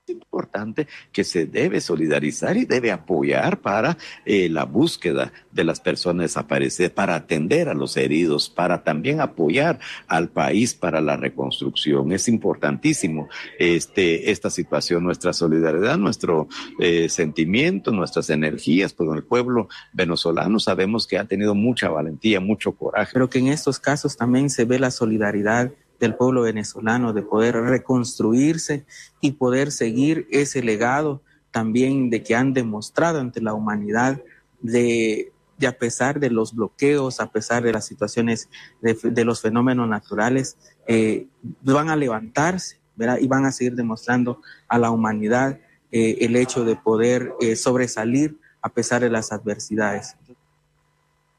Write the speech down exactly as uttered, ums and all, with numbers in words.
Importante que se debe solidarizar y debe apoyar para eh, la búsqueda de las personas desaparecidas, para atender a los heridos, para también apoyar al país para la reconstrucción. Es importantísimo este, esta situación, nuestra solidaridad, nuestro eh, sentimiento, nuestras energías con el pueblo venezolano. Sabemos que ha tenido mucha valentía, mucho coraje. Pero que en estos casos también se ve la solidaridad del pueblo venezolano, de poder reconstruirse y poder seguir ese legado también de que han demostrado ante la humanidad de, de a pesar de los bloqueos, a pesar de las situaciones, de, de los fenómenos naturales, eh, van a levantarse, ¿verdad? Y van a seguir demostrando a la humanidad eh, el hecho de poder eh, sobresalir a pesar de las adversidades.